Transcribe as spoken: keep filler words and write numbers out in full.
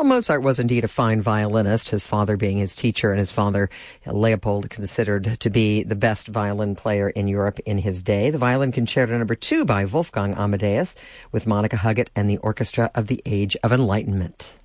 Well, Mozart was indeed a fine violinist, his father being his teacher, and his father, Leopold, considered to be the best violin player in Europe in his day. The Violin Concerto Number Two by Wolfgang Amadeus with Monica Huggett and the Orchestra of the Age of Enlightenment.